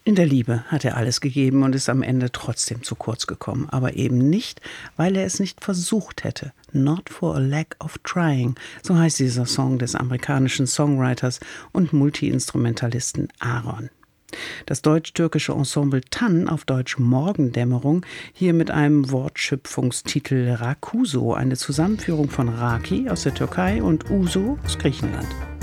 In der Liebe hat er alles gegeben und ist am Ende trotzdem zu kurz gekommen. Aber eben nicht, weil er es nicht versucht hätte. Not for a lack of trying, so heißt dieser Song des amerikanischen Songwriters und Multi-Instrumentalisten Aaron. Das deutsch-türkische Ensemble Tan, auf Deutsch Morgendämmerung, hier mit einem Wortschöpfungstitel Rakuso, eine Zusammenführung von Raki aus der Türkei und Uso aus Griechenland.